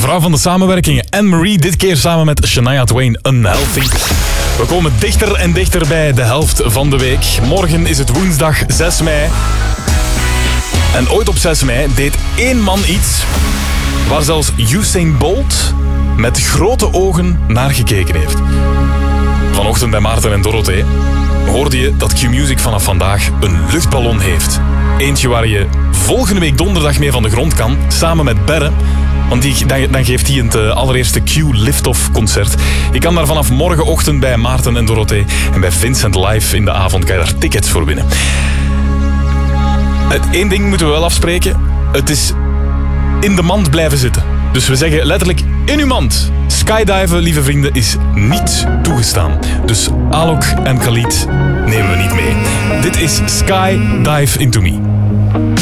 vrouw van de samenwerkingen, Anne-Marie, dit keer samen met Shania Twain, Unhealthy. We komen dichter en dichter bij de helft van de week. Morgen is het woensdag 6 mei. En ooit op 6 mei deed één man iets waar zelfs Usain Bolt met grote ogen naar gekeken heeft. Vanochtend bij Maarten en Dorothee hoorde je dat Q-Music vanaf vandaag een luchtballon heeft. Eentje waar je volgende week donderdag mee van de grond kan, samen met Berre. Want dan geeft hij het allereerste Q-Liftoff concert. Je kan daar vanaf morgenochtend bij Maarten en Dorothee en bij Vincent Live in de avond kan je daar tickets voor winnen. Eén ding moeten we wel afspreken. Het is in de mand blijven zitten. Dus we zeggen letterlijk in uw mand. Skydiven, lieve vrienden, is niet toegestaan. Dus Alok en Khalid nemen we niet mee. Dit is Skydive Into Me.